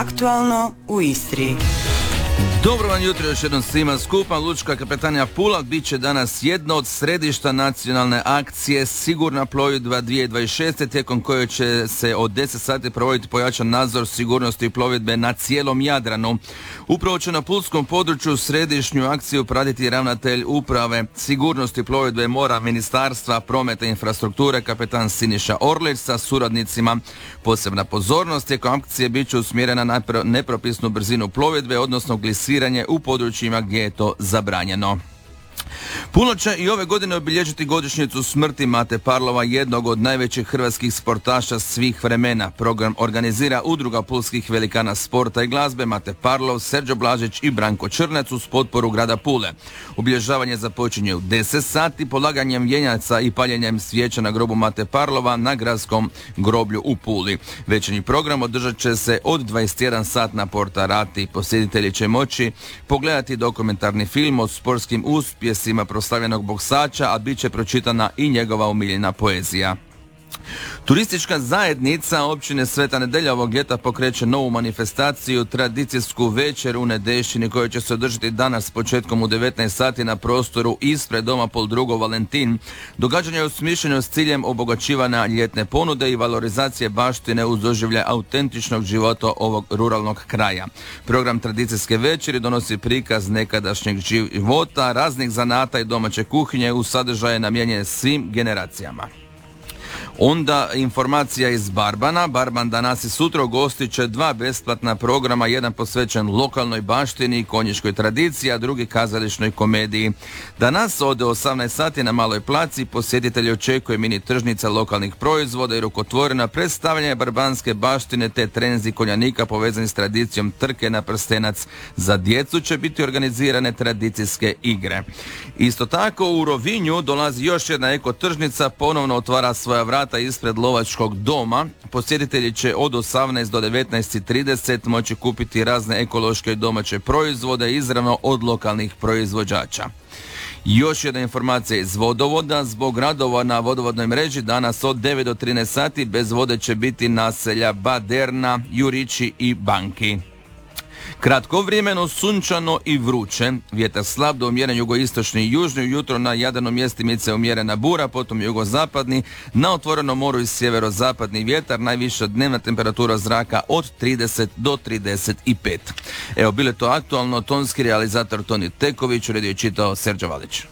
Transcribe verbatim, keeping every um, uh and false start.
Aktualno u Istri. Dobro vam jutro još jednom svima skupa. Lučka kapetanija Pula bit će danas jedno od središta nacionalne akcije Sigurna plovidba dvije tisuće dvadeset šeste, tijekom koje će se od deset sati provoditi pojačan nadzor sigurnosti plovidbe na cijelom Jadranu. Upravo će na pulskom području središnju akciju pratiti ravnatelj uprave sigurnosti plovidbe mora Ministarstva prometa i infrastrukture kapetan Siniša Orlić sa suradnicima. Posebna pozornost tijekom akcije bit će usmjerena na nepropisnu brzinu plovidbe, odnosno glisiranje u područjima gdje je to zabranjeno. Pula će i ove godine obilježiti godišnjicu smrti Mate Parlova, jednog od najvećih hrvatskih sportaša svih vremena. Program organizira Udruga pulskih velikana sporta i glazbe Mate Parlov, Serđo Blažić i Branko Črnac uz potporu grada Pule. Obilježavanje započinje u deset sati polaganjem vjenjaca i paljenjem svijeća na grobu Mate Parlova na gradskom groblju u Puli. Večernji program održat će se od dvadeset jedan sat na Porta Rati. Posjetitelji će moći pogledati dokumentarni film o sportskim uspjesima proslavljenog boksača, a bit će pročitana i njegova omiljena poezija. Turistička zajednica općine Sveta Nedelja ovog ljeta pokreće novu manifestaciju, tradicijsku večer u Nedešćini, koja će se održati danas s početkom u devetnaest sati na prostoru ispred doma Pol drugo Valentin. Događanje je osmišljeno s ciljem obogaćivanja ljetne ponude i valorizacije baštine uz doživljaj autentičnog života ovog ruralnog kraja. Program tradicijske večeri donosi prikaz nekadašnjeg života, raznih zanata i domaće kuhinje uz sadržaje namijenjene svim generacijama. Onda informacija iz Barbana. Barban danas i sutra ugostit će dva besplatna programa, jedan posvećen lokalnoj baštini i konjičkoj tradiciji, a drugi kazališnoj komediji. Danas od osamnaest sati na Maloj placi posjetitelji očekuje mini tržnica lokalnih proizvoda i rukotvorena predstavljanje barbanske baštine te trenzi konjanika povezani s tradicijom trke na prstenac. Za djecu će biti organizirane tradicijske igre. Isto tako u Rovinju dolazi još jedna eko tržnica, ponovno otvara svoja vrata ispred lovačkog doma. Posjetitelji će od osamnaest do devetnaest i trideset moći kupiti razne ekološke i domaće proizvode izravno od lokalnih proizvođača. Još jedna informacija iz vodovoda. Zbog radova na vodovodnoj mreži danas od devet do trinaest sati bez vode će biti naselja Baderna, Jurići i Banki. Kratkovremeno sunčano i vruće, vjetar slab do umjeren jugoistočni i južni, jutro na Jadranu mjestimice umjerena bura, potom jugozapadni, na otvorenom moru i sjeverozapadni vjetar, najviša dnevna temperatura zraka od trideset do trideset pet. Evo, bile to aktualno, tonski realizator Toni Teković, uredio je čitao Serđo Valić.